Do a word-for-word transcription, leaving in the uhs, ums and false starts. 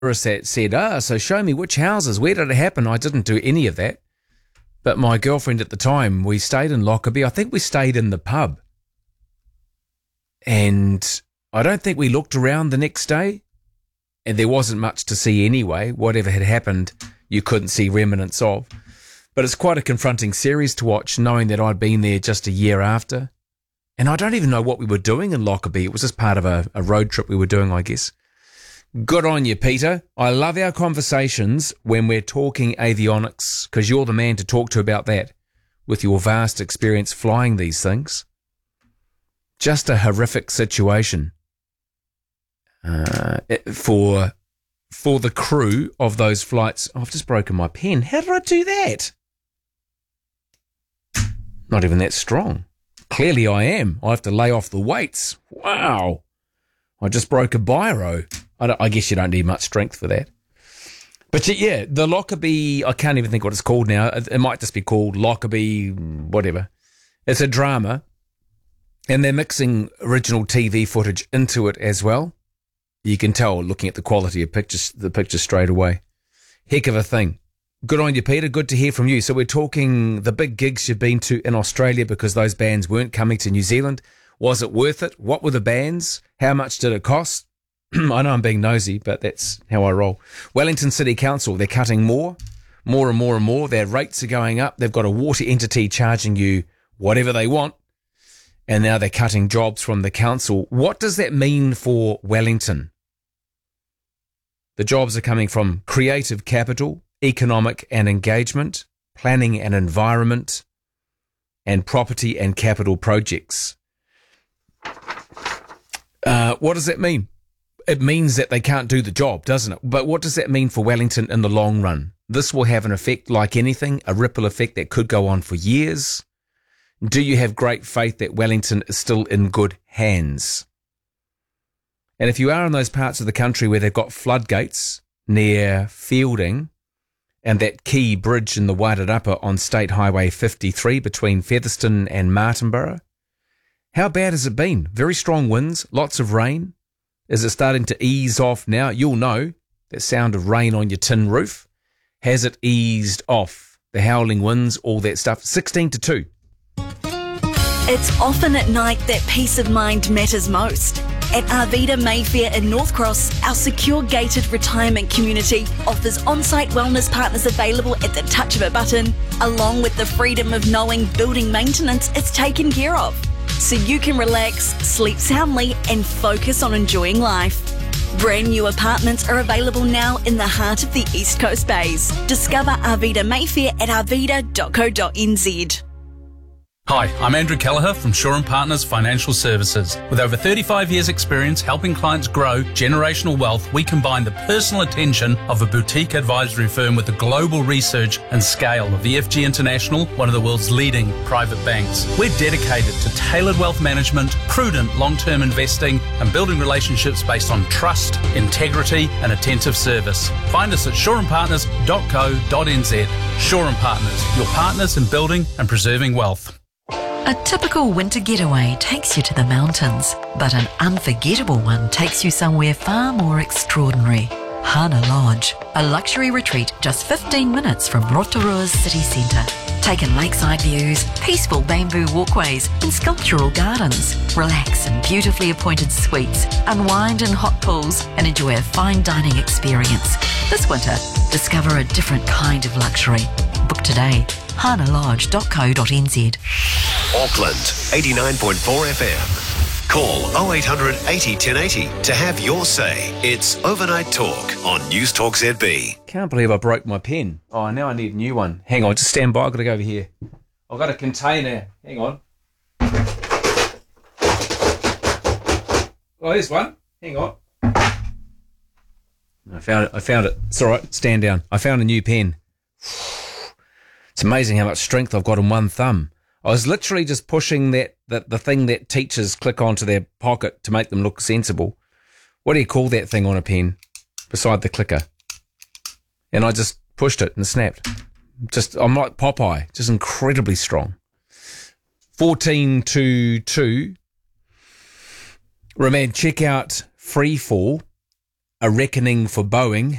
that said, ah, so show me which houses, where did it happen? I didn't do any of that. But my girlfriend at the time, we stayed in Lockerbie. I think we stayed in the pub. And I don't think we looked around the next day. And there wasn't much to see anyway. Whatever had happened, you couldn't see remnants of. But it's quite a confronting series to watch, knowing that I'd been there just a year after. And I don't even know what we were doing in Lockerbie. It was just part of a, a road trip we were doing, I guess. Good on you, Peter. I love our conversations when we're talking avionics, because you're the man to talk to about that with your vast experience flying these things. Just a horrific situation uh, for for the crew of those flights. Oh, I've just broken my pen. How did I do that? Not even that strong. Clearly I am. I have to lay off the weights. Wow. I just broke a biro. I, don't, I guess you don't need much strength for that. But yeah, the Lockerbie, I can't even think what it's called now. It, it might just be called Lockerbie, whatever. It's a drama. And they're mixing original T V footage into it as well. You can tell looking at the quality of pictures, the pictures straight away. Heck of a thing. Good on you, Peter. Good to hear from you. So we're talking the big gigs you've been to in Australia because those bands weren't coming to New Zealand. Was it worth it? What were the bands? How much did it cost? I know I'm being nosy, but that's how I roll. Wellington City Council, they're cutting more, more and more and more. Their rates are going up. They've got a water entity charging you whatever they want. And now they're cutting jobs from the council. What does that mean for Wellington? The jobs are coming from creative capital, economic and engagement, planning and environment, and property and capital projects. Uh, what does that mean? It means that they can't do the job, doesn't it? But what does that mean for Wellington in the long run? This will have an effect like anything, a ripple effect that could go on for years. Do you have great faith that Wellington is still in good hands? And if you are in those parts of the country where they've got floodgates near Fielding and that key bridge in the Wairarapa on State Highway fifty-three between Featherston and Martinborough, how bad has it been? Very strong winds, lots of rain. Is it starting to ease off now? You'll know that sound of rain on your tin roof. Has it eased off? The howling winds, all that stuff. sixteen to two. It's often at night that peace of mind matters most. At Arvida Mayfair in North Cross, our secure gated retirement community offers on-site wellness partners available at the touch of a button, along with the freedom of knowing building maintenance is taken care of. So you can relax, sleep soundly and focus on enjoying life. Brand new apartments are available now in the heart of the East Coast Bays. Discover Arvida Mayfair at arvida dot co dot n z. Hi, I'm Andrew Kelleher from Shaw and Partners Financial Services. With over thirty-five years experience helping clients grow generational wealth, we combine the personal attention of a boutique advisory firm with the global research and scale of E F G International, one of the world's leading private banks. We're dedicated to tailored wealth management, prudent long-term investing, and building relationships based on trust, integrity, and attentive service. Find us at shaw and partners dot co dot n z. Shaw and Partners, your partners in building and preserving wealth. A typical winter getaway takes you to the mountains, but an unforgettable one takes you somewhere far more extraordinary. Hana Lodge, a luxury retreat just fifteen minutes from Rotorua's city centre. Take in lakeside views, peaceful bamboo walkways and sculptural gardens. Relax in beautifully appointed suites, unwind in hot pools and enjoy a fine dining experience. This winter, discover a different kind of luxury. Book today. hana lodge dot co dot n z. Auckland, eighty-nine point four F M. Call oh eight hundred eighty ten eighty to have your say. It's Overnight Talk on News Talk Z B. Can't believe I broke my pen. Oh, now I need a new one. Hang on, just stand by. I've got to go over here. I've got a container. Hang on. Oh, here's one. Hang on. I found it. I found it. It's all right. Stand down. I found a new pen. It's amazing how much strength I've got in one thumb. I was literally just pushing that, that the thing that teachers click onto their pocket to make them look sensible. What do you call that thing on a pen beside the clicker? And I just pushed it and snapped. Just I'm like Popeye, just incredibly strong. fourteen to two. Remand, check out Freefall a reckoning for Boeing